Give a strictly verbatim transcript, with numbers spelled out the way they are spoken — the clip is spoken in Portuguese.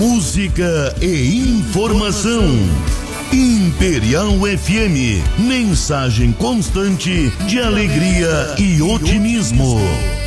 música e informação. Imperial F M, mensagem constante de alegria e otimismo.